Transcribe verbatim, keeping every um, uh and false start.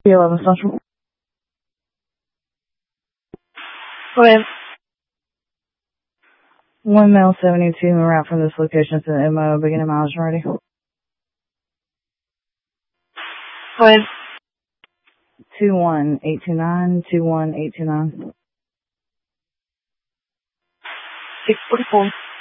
eleven Central. Go ahead. One male seventy-two en route from this location to the M O, beginning mileage ready. Go ahead. Two one eight two nine, two one eight two nine. six forty-four.